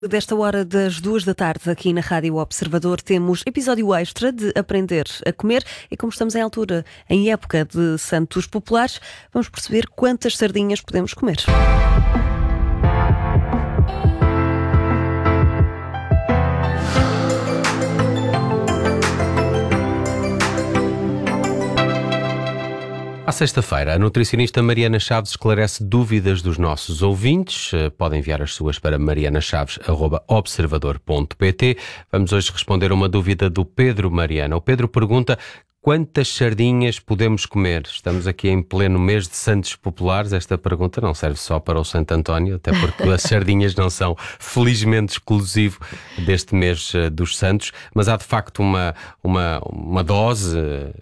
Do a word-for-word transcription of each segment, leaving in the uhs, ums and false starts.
Desta hora das duas da tarde, aqui na Rádio Observador, temos episódio extra de Aprender a Comer. E como estamos em altura, em época de Santos Populares, vamos perceber quantas sardinhas podemos comer. À sexta-feira, a nutricionista Mariana Chaves esclarece dúvidas dos nossos ouvintes. Podem enviar as suas para marianachaves arroba observador ponto pt. Vamos hoje responder a uma dúvida do Pedro Mariana. O Pedro pergunta: quantas sardinhas podemos comer? Estamos aqui em pleno mês de Santos Populares. Esta pergunta não serve só para o Santo António, até porque as sardinhas não são, felizmente, exclusivo deste mês dos Santos, mas há de facto uma, uma, uma dose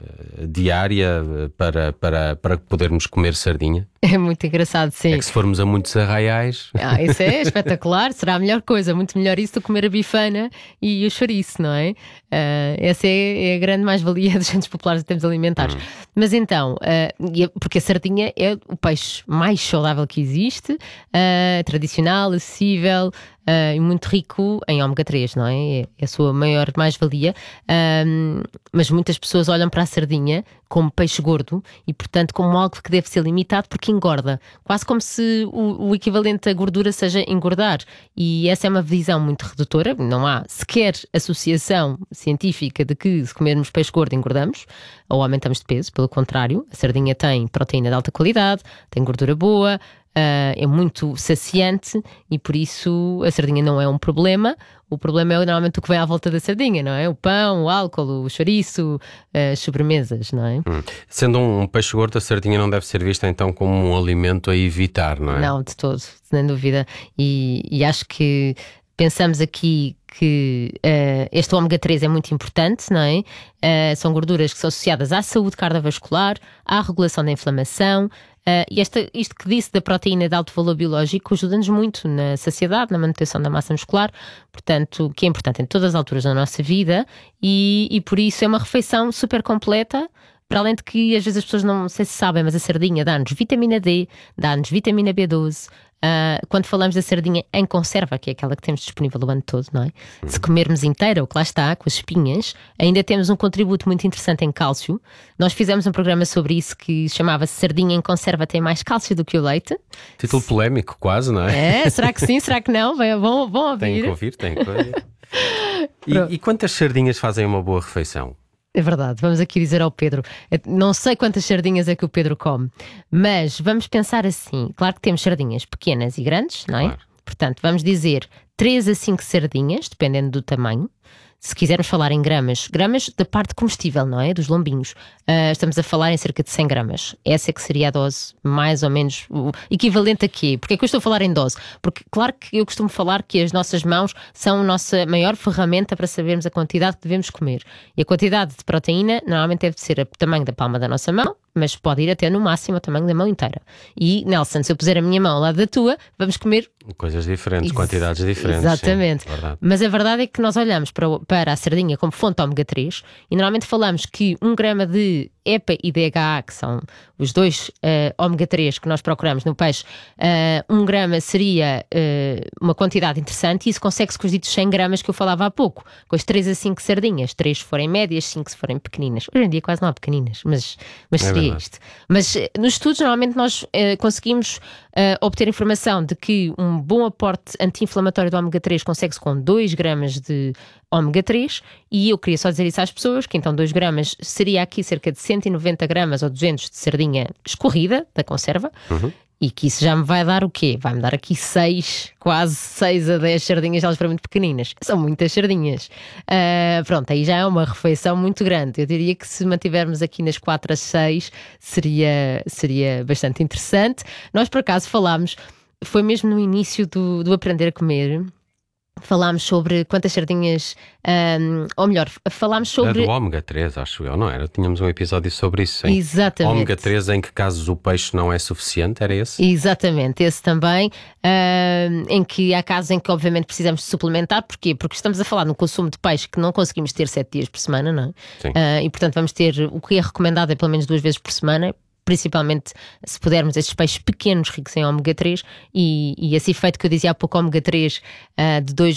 diária para, para, para podermos comer sardinha. É muito engraçado, sim. É que se formos a muitos arraiais... Ah, isso é espetacular, será a melhor coisa, muito melhor isso do que comer a bifana e o chouriço, não é? Uh, essa é, é a grande mais-valia dos centros populares em termos alimentares. Hum. Mas então, uh, porque a sardinha é o peixe mais saudável que existe, uh, tradicional, acessível, Uh, e muito rico em ômega três, não é? É a sua maior mais-valia. Um, mas muitas pessoas olham para a sardinha como peixe gordo e, portanto, como algo que deve ser limitado porque engorda. Quase como se o, o equivalente à gordura seja engordar. E essa é uma visão muito redutora. Não há sequer associação científica de que se comermos peixe gordo engordamos ou aumentamos de peso. Pelo contrário, a sardinha tem proteína de alta qualidade, tem gordura boa, Uh, é muito saciante e por isso a sardinha não é um problema. O problema é normalmente o que vem à volta da sardinha, não é? O pão, o álcool, o chouriço, as sobremesas, não é? Hum. Sendo um peixe gordo, a sardinha não deve ser vista então como um alimento a evitar, não é? Não, de todo, sem dúvida. E, e acho que pensamos aqui que uh, este ômega três é muito importante, não é? Uh, são gorduras que são associadas à saúde cardiovascular, à regulação da inflamação. Uh, e esta, isto que disse da proteína de alto valor biológico ajuda-nos muito na saciedade, na manutenção da massa muscular, portanto, que é importante em todas as alturas da nossa vida e, e por isso é uma refeição super completa. Para além de que às vezes as pessoas não sei se sabem, mas a sardinha dá-nos vitamina D, dá-nos vitamina B doze. Uh, quando falamos da sardinha em conserva, que é aquela que temos disponível o ano todo, não é? Se comermos inteira, o que lá está, com as espinhas, ainda temos um contributo muito interessante em cálcio. Nós fizemos um programa sobre isso que chamava-se Sardinha em Conserva tem mais cálcio do que o leite. Título polémico quase, não é? É, será que sim, será que não? Vão, vão ouvir. Tem que ouvir, tem que ouvir. e, e quantas sardinhas fazem uma boa refeição? É verdade, vamos aqui dizer ao Pedro, não sei quantas sardinhas é que o Pedro come, mas vamos pensar assim, claro que temos sardinhas pequenas e grandes, não é? Claro. Portanto, vamos dizer três a cinco sardinhas, dependendo do tamanho. Se quisermos falar em gramas, gramas da parte comestível, não é? Dos lombinhos, uh, estamos a falar em cerca de cem gramas. Essa é que seria a dose mais ou menos o equivalente a quê? Porque é que eu estou a falar em dose? Porque claro que eu costumo falar que as nossas mãos são a nossa maior ferramenta para sabermos a quantidade que devemos comer. E a quantidade de proteína normalmente deve ser o tamanho da palma da nossa mão, mas pode ir até no máximo ao tamanho da mão inteira. E, Nelson, se eu puser a minha mão ao lado da tua, vamos comer... Coisas diferentes, Ex- quantidades diferentes. Exatamente. Sim, verdade. Mas a verdade é que nós olhamos para, o, para a sardinha como fonte ômega três e normalmente falamos que um grama de EPA e D H A, que são os dois uh, ômega três que nós procuramos no peixe, uh, um grama seria uh, uma quantidade interessante e isso consegue-se com os ditos cem gramas que eu falava há pouco, com as três a cinco sardinhas, três se forem médias, cinco se forem pequeninas. Hoje em dia quase não há pequeninas, mas, mas é seria verdade. isto. Mas uh, nos estudos normalmente nós uh, conseguimos uh, obter informação de que um bom aporte anti-inflamatório do ômega três consegue-se com dois gramas de ômega três e eu queria só dizer isso às pessoas, que então dois gramas seria aqui cerca de cento e noventa gramas ou duzentos de sardinha escorrida da conserva. Uhum. E que isso já me vai dar o quê? Vai-me dar aqui seis, quase seis a dez sardinhas, elas foram muito pequeninas. São muitas sardinhas. Uh, pronto, aí já é uma refeição muito grande. Eu diria que se mantivermos aqui nas quatro a seis seria, seria bastante interessante. Nós por acaso falámos, foi mesmo no início do, do Aprender a Comer, falámos sobre quantas sardinhas, um, ou melhor, falámos sobre... Era do ômega três, acho eu, não era? Tínhamos um episódio sobre isso, sim. Exatamente. ômega três, em que casos o peixe não é suficiente, era esse? Exatamente, esse também, um, em que há casos em que obviamente precisamos de suplementar. Porquê? Porque estamos a falar no consumo de peixe que não conseguimos ter sete dias por semana, não é? Sim. Uh, e portanto vamos ter, o que é recomendado é pelo menos duas vezes por semana. principalmente se pudermos esses peixes pequenos ricos em ômega três, e, e esse efeito que eu dizia há pouco, ômega três uh, de dois